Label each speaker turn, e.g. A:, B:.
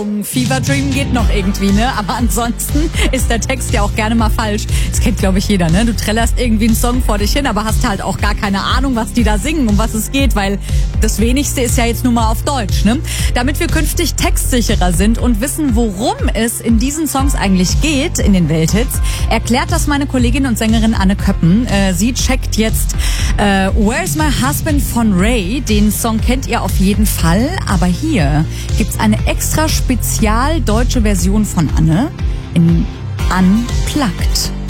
A: Fever Dream geht noch irgendwie, ne? Aber ansonsten ist der Text ja auch gerne mal falsch. Das kennt, glaube ich, jeder, ne? Du trällerst irgendwie einen Song vor dich hin, aber hast halt auch gar keine Ahnung, was die da singen, um was es geht, weil das Wenigste ist ja jetzt nur mal auf Deutsch, ne? Damit wir künftig textsicherer sind und wissen, worum es in diesen Songs eigentlich geht, in den Welthits, erklärt das meine Kollegin und Sängerin Anne Köppen. Sie checkt jetzt Where's My Husband von Ray. Den Song kennt ihr auf jeden Fall, aber hier gibt's eine extra spezial deutsche Version von Anne in Unplugged.